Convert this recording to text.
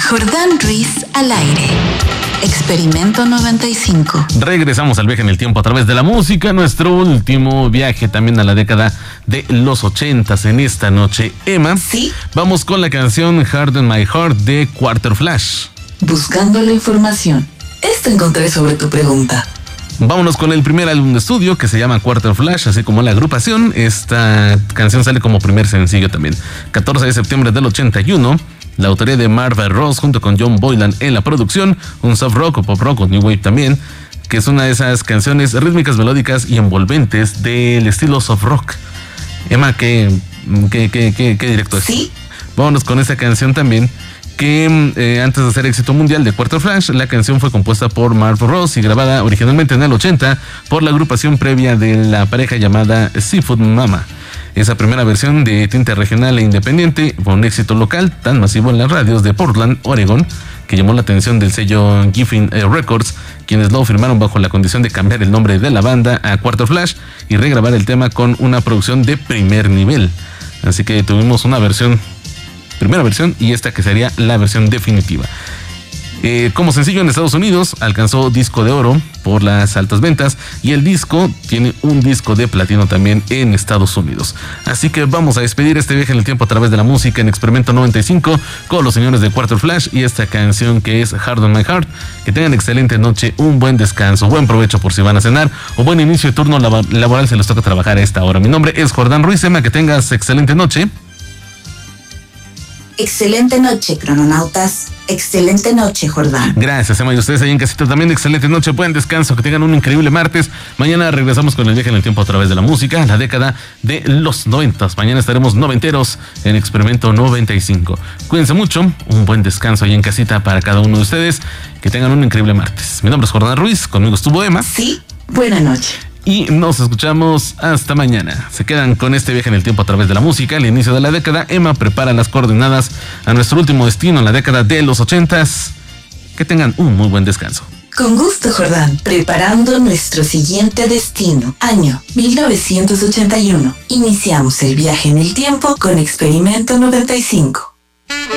Jordán Ruiz al aire. Experimento 95. Regresamos al viaje en el tiempo a través de la música, nuestro último viaje también a la década de los 80s en esta noche. Emma, ¿Sí? Vamos con la canción Harden My Heart de Quarter Flash. Buscando la información. Esto encontré sobre tu pregunta. Vámonos con el primer álbum de estudio que se llama Quarter Flash, así como la agrupación. Esta canción sale como primer sencillo también. 14 de septiembre del 81. La autoría de Marva Ross junto con John Boylan en la producción. Un soft rock o pop rock o new wave también, que es una de esas canciones rítmicas, melódicas y envolventes del estilo soft rock. Emma, ¿qué directo es? ¿Sí? Vámonos con esta canción también, que antes de hacer éxito mundial de Quarter Flash, la canción fue compuesta por Marv Ross y grabada originalmente en el 80 por la agrupación previa de la pareja llamada Seafood Mama. Esa primera versión de tinte regional e independiente fue un éxito local tan masivo en las radios de Portland, Oregon, que llamó la atención del sello Geffen Records, quienes lo firmaron bajo la condición de cambiar el nombre de la banda a Quarter Flash y regrabar el tema con una producción de primer nivel. Así que tuvimos primera versión y esta que sería la versión definitiva. Como sencillo en Estados Unidos alcanzó disco de oro por las altas ventas y el disco tiene un disco de platino también en Estados Unidos. Así que vamos a despedir este viaje en el tiempo a través de la música en Experimento 95 con los señores de Quarter Flash y esta canción que es Hard on My Heart. Que tengan excelente noche, un buen descanso, buen provecho por si van a cenar o buen inicio de turno laboral si les toca trabajar a esta hora. Mi nombre es Jordán Ruiz. Emma, que tengas excelente noche. Excelente noche, crononautas. Excelente noche, Jordán. Gracias, Emma, y ustedes ahí en casita también. Excelente noche, buen descanso, que tengan un increíble martes. Mañana regresamos con el viaje en el tiempo a través de la música, la década de los 90s. Mañana estaremos noventeros en Experimento 95. Cuídense mucho, un buen descanso ahí en casita para cada uno de ustedes. Que tengan un increíble martes. Mi nombre es Jordán Ruiz, conmigo estuvo Emma. Sí, buena noche. Y nos escuchamos hasta mañana. Se quedan con este viaje en el tiempo a través de la música. Al inicio de la década, Emma prepara las coordenadas a nuestro último destino en la década de los 80s. Que tengan un muy buen descanso. Con gusto, Jordán. Preparando nuestro siguiente destino. Año 1981. Iniciamos el viaje en el tiempo con Experimento 95.